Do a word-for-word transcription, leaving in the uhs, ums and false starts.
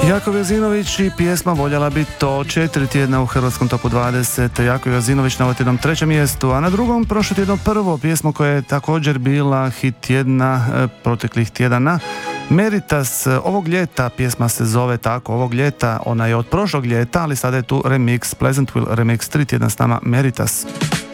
Jakov Jazinović i pjesma Voljela bi to, četiri tjedna u hrvatskom topu dvadeset. Jakov Jazinović na ovom trećem mjestu, a na drugom prošlo tjedno prvo pjesmo koja je također bila hit tjedna proteklih tjedana. Meritas, ovog ljeta, pjesma se zove tako, ovog ljeta, ona je od prošlog ljeta, ali sada je tu remix, Pleasantville remix, tri tjedna s nama Meritas.